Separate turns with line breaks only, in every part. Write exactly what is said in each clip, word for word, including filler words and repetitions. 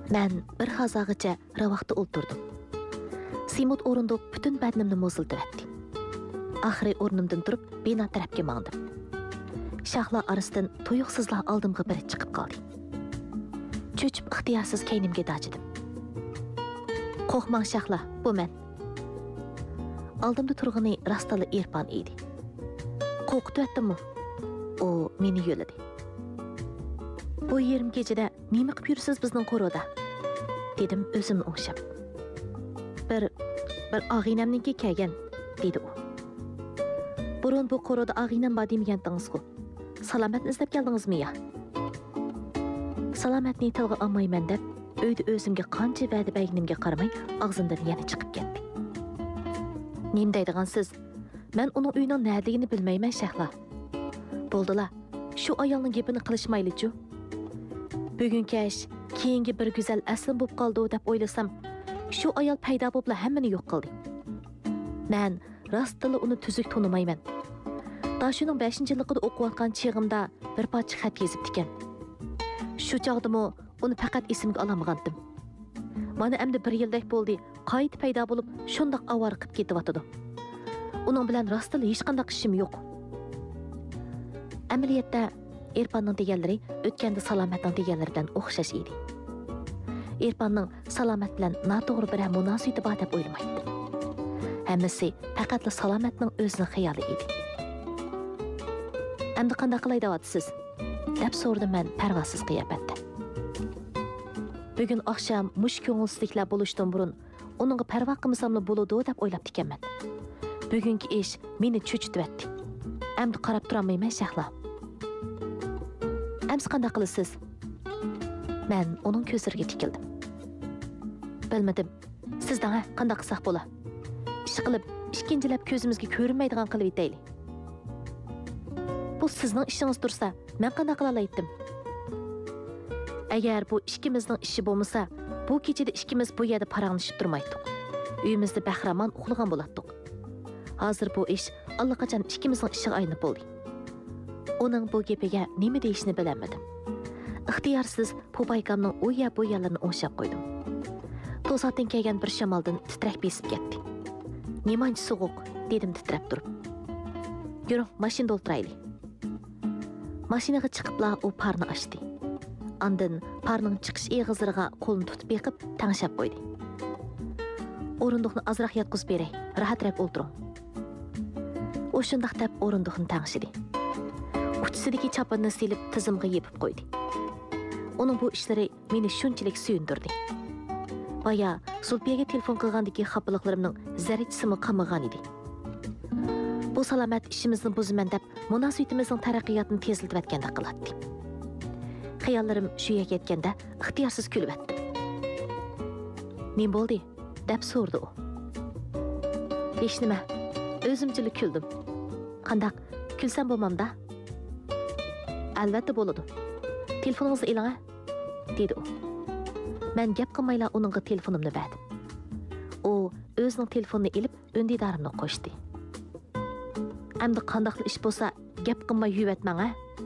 Mən bir hazağıca ravaqda o'ltirdim. Simut o'rindiq bütün badnimni mo'zildiratdi. Oxiri o'rnimdan turib, bino tarafga mangdim. Shahlar orasidan tuyuqsizla oldimga biri chiqib qoldi. Cho'chib ixtiyorsiz kaynimga dachidim. Qo'rqmang Shahlar, bu men. Oldimda turg'ani rostali Erpon edi. Qo'rqitayaptimi? O meni yo'ladi. Bu yerim kechada nima qilib yursiz bizning qo'roda? Dedim o'zimni o'ngshab. Bir bir og'inamniki kelgan, dedi u. Burun bu qo'roda og'inam bor demagandingiz-ku. Salomatni izlab keldingizmi ya? Salomatni tilga olmayman deb, uyda o'zimga qancha va'da berganimga qaramay, og'zimdan yana chiqib ketdi. Nim deydigansiz? Men uning uyining nerligini bilmayman, Shahlar. Bo'ldilar. Shu ayolning gapini qilishmayli-chu. Bugun kech keyingi bir go'zal asl bo'lib qoldi deb o'ylasam, shu ayol paydo bo'lib hammani yo'q qildi. Men rostila uni tuzuk tonimayman. Dashuning beshinchi yilligida o'qiyotgan chig'imda bir parcha xat yozib ekan. Shu chog'dimi uni faqat esimga olamagandim. Mana endi bir yildek bo'ldi, qayta paydo bo'lib, shundoq avor qilib ketyotdi. Uning bilan rostila hech qanday ishim yo'q. Amaliyotda Erponning deganlari o'tganda Salomatning deganlaridan o'xshash edi. Erponning Salomat bilan noto'g'ri bir munosabati bor deb o'ylamaydi. Hammasi faqatla Salomatning o'zining xayoli edi. Endi qanday qilay deyapsiz? deb so'radim men parvosiz qiyofatda. Bugun oqsham mush ko'ngilsizliklar bo'lishdan burun uningga parvo qilmasamli bo'ladi deb o'ylab ekanman. Bugungi ish meni cho'chitibdi. Endi qarab turolmayman Shahlar. Ems qanday qilasiz? Men uning ko'zlariga tikildim. Bilmadim. Sizdan qanday qilsak bo'la? Ish qilib, ikkinchilab ko'zimizga ko'rinmaydigan qilib etaylik. Bu sizning ishingiz tursa, men qanday qila olaydim? Agar bu ikkimizning ishi bo'lmasa, bu kechada ikkimiz bu yerda paranglashib turmaydik. Uyimizda bahramon uxlagan bo'lardik. Hozir bu ish allaqachon ikkimizning ishiga aylanib bo'ldi. Uning bu gapiga nima deyishni bilamadim. Ixtiyorsiz po'paykamning u ya bu yerlarini o'ngshab qo'ydim. To'satdan kelgan bir shamoldan titrak besib ketdi. "Nimanchi sovuq?" dedim titrab turib. "Yuring, mashinada o'tiraylik." Mashinaga chiqibla u parni ochdi. Ondan parning chiqish eg'iziriga qo'lini tutib beqib tangshab qo'ydi. "O'rindiqni azroq yotqizib beray, rahatroq o'tiring." U shundoq deb o'rindiqni tangshidi. Uchisidagi chaponni silib tizimga yepib qo'ydi. Uning bu ishlari meni shunchalik suyundirdi. Baya Sulpiyaga telefon qilgandagi xafaliklarimning zarrachasimi qamagan edi. Bu Salomat ishimizni buzaman deb munosabatimizning taraqqiyotini tezlatayotganda qiladi. Xiyollarim shu yerga yetganda ixtiyorsiz kulib etdim. "Nima bo'ldi?" deb so'rdi u. "Hech nima. O'zimchilik kuldim." "Qandaq kulsam bo'lmamda?" "Albatta bo'ladi. Telefoningizni iling-a?" dedi u. Men gap qilmayla uningga telefonimni berdim. U o'zining telefonini ilib undidarimni qo'shdi. "Endi qandaq ish bo'lsa, gap qilmay yuvatmang-a.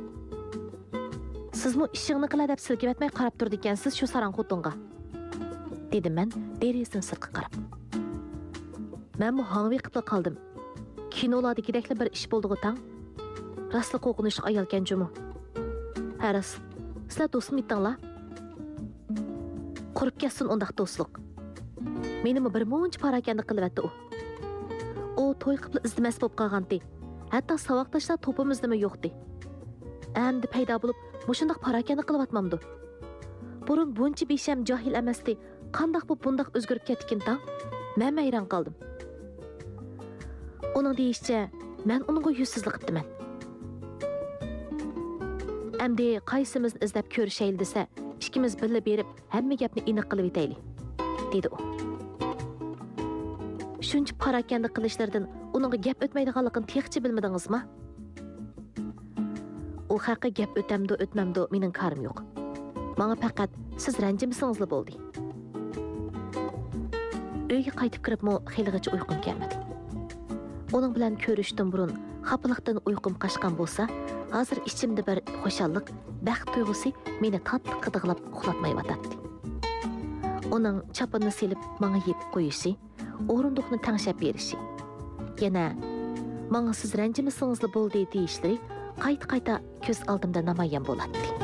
Sizmi ishingni qila deb silkib etmay qarab turdi ekansiz shu saran xotinga?" dedim men derazadan sirtqa qarab. Men bu hangvi qilib qoldim. Kinolardagidekli bir ish bo'ldi-ku tang. Rostli qo'rqinchli ayol ekan-jumi. Haras, sizlar do'stim etdinglar. Qurib ketsin undaq do'stlik. Menimi bir muncha parakanda qilyapti u. U to'y qilib izdimas bo'lib qolgandi. Hatto savoqdashlar topimizdimi yo'qdi. Endi paydo bo'lib, mushundaq parakanda qilyapmamdi. Burun buncha besham johil emasdi. Qandaq bu bundaq o'zgarib ketgan-ta? Men hayron qoldim. Uning deyishicha, men uningga yuzsizlik qildim. Endi qaysimizni izlab ko'rishaylik desa, ikkimiz birga berib, hamma gapni aniq qilib etaylik, dedi u. Shuncha parakanda qilishlardan uningga gap o'tmaydiganligini texchi bilmadingizmi? U haqqa gap o'tamdi, o'tmamdi, mening qarim yo'q. Menga faqat siz ranjimisingizli bo'ldi. Uyga qaytib kiribmi, xiligacha uyqum kelmadi. Uning bilan ko'rishdan burun xafalikdan uyqum qochgan bo'lsa, hozir ichimda bir xo'shallik, baxt tuyg'usi meni tatlı qidig'lab uxlatmayotdi. uning chapini selib manga yepib qo'yishi, o'rindiqni tangshab berishi. Yana manga siz ranjimisingizli bo'ldi deyishlari qayta-qayta ko'z oldimda namoyon bo'ladi.